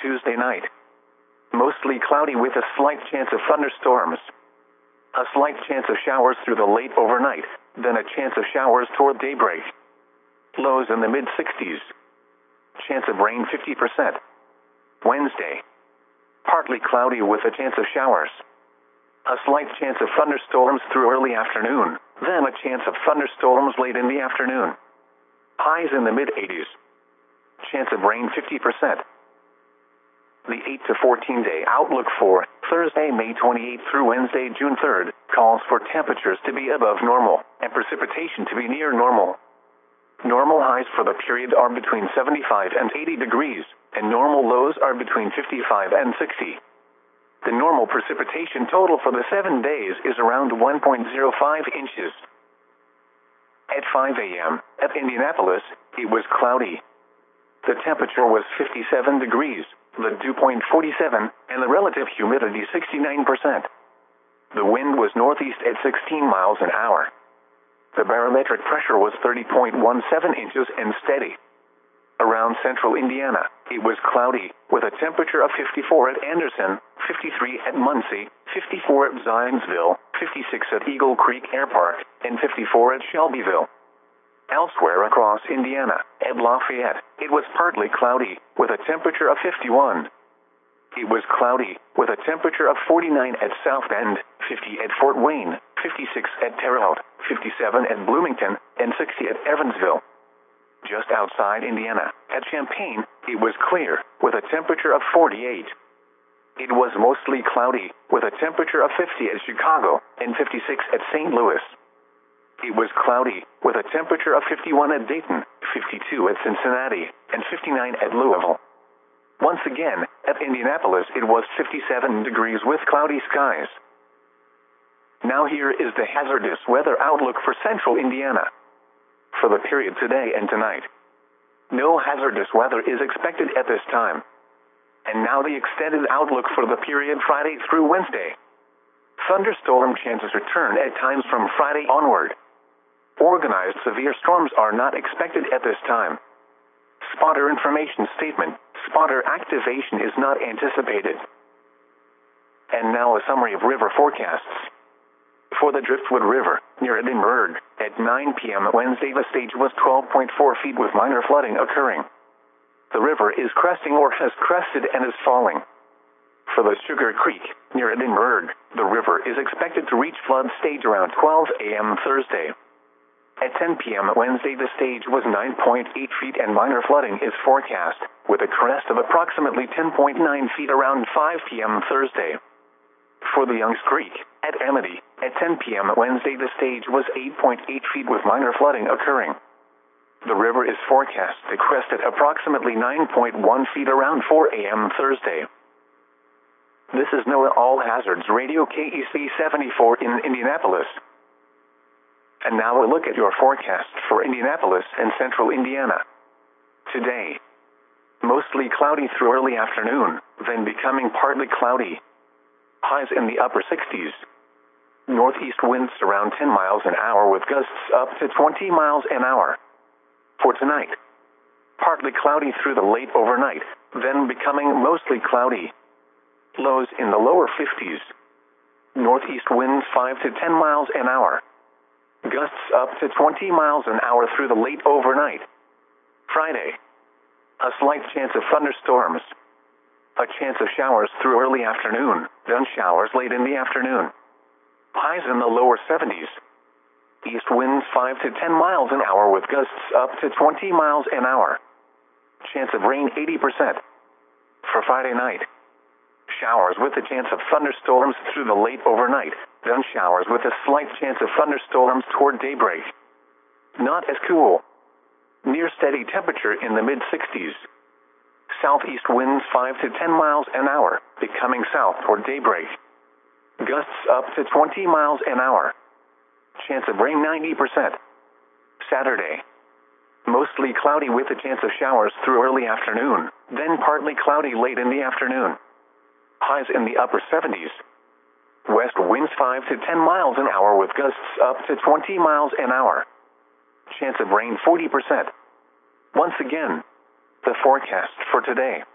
Tuesday night. Mostly cloudy with a slight chance of thunderstorms. A slight chance of showers through the late overnight, then a chance of showers toward daybreak. Lows in the mid-60s. Chance of rain 50%. Wednesday. Partly cloudy with a chance of showers. A slight chance of thunderstorms through early afternoon, then a chance of thunderstorms late in the afternoon. Highs in the mid-80s. Chance of rain 50%. The 8 to 14 day outlook for Thursday, May 28 through Wednesday, June 3rd, calls for temperatures to be above normal and precipitation to be near normal. Normal highs for the period are between 75 and 80 degrees, and normal lows are between 55 and 60. The normal precipitation total for the 7 days is around 1.05 inches. At 5 a.m., at Indianapolis, it was cloudy. The temperature was 57 degrees, the dew point 47, and the relative humidity 69%. The wind was northeast at 16 miles an hour. The barometric pressure was 30.17 inches and steady. Around central Indiana, it was cloudy, with a temperature of 54 at Anderson, 53 at Muncie, 54 at Zionsville, 56 at Eagle Creek Air Park, and 54 at Shelbyville. Elsewhere across Indiana, at Lafayette, it was partly cloudy, with a temperature of 51. It was cloudy, with a temperature of 49 at South Bend, 50 at Fort Wayne, 56 at Terre Haute, 57 at Bloomington, and 60 at Evansville. Just outside Indiana, at Champaign, it was clear, with a temperature of 48. It was mostly cloudy, with a temperature of 50 at Chicago, and 56 at St. Louis. It was cloudy, with a temperature of 51 at Dayton, 52 at Cincinnati, and 59 at Louisville. Once again, at Indianapolis it was 57 degrees with cloudy skies. Now here is the hazardous weather outlook for central Indiana. For the period today and tonight, no hazardous weather is expected at this time. And now the extended outlook for the period Friday through Wednesday. Thunderstorm chances return at times from Friday onward. Organized severe storms are not expected at this time. Spotter information statement: spotter activation is not anticipated. And now a summary of river forecasts. For the Driftwood River, near Edinburgh, at 9 p.m. Wednesday the stage was 12.4 feet with minor flooding occurring. The river is cresting or has crested and is falling. For the Sugar Creek, near Edinburgh, the river is expected to reach flood stage around 12 a.m. Thursday. At 10 p.m. Wednesday the stage was 9.8 feet and minor flooding is forecast, with a crest of approximately 10.9 feet around 5 p.m. Thursday. For the Youngs Creek, at Amity, at 10 p.m. Wednesday the stage was 8.8 feet with minor flooding occurring. The river is forecast to crest at approximately 9.1 feet around 4 a.m. Thursday. This is NOAA All Hazards Radio KEC 74 in Indianapolis. And now a look at your forecast for Indianapolis and central Indiana. Today, mostly cloudy through early afternoon, then becoming partly cloudy. Highs in the upper 60s. Northeast winds around 10 miles an hour with gusts up to 20 miles an hour. For tonight, partly cloudy through the late overnight, then becoming mostly cloudy. Lows in the lower 50s. Northeast winds 5 to 10 miles an hour. Gusts up to 20 miles an hour through the late overnight. Friday, a slight chance of thunderstorms. A chance of showers through early afternoon, then showers late in the afternoon. Highs in the lower 70s. East winds 5 to 10 miles an hour with gusts up to 20 miles an hour. Chance of rain 80%. For Friday night, showers with a chance of thunderstorms through the late overnight, then showers with a slight chance of thunderstorms toward daybreak. Not as cool. Near steady temperature in the mid-60s. Southeast winds 5 to 10 miles an hour, becoming south toward daybreak. Gusts up to 20 miles an hour. Chance of rain 90%. Saturday, mostly cloudy with a chance of showers through early afternoon, then partly cloudy late in the afternoon. Highs in the upper 70s. West winds 5 to 10 miles an hour with gusts up to 20 miles an hour. Chance of rain 40%. Once again, the forecast for today.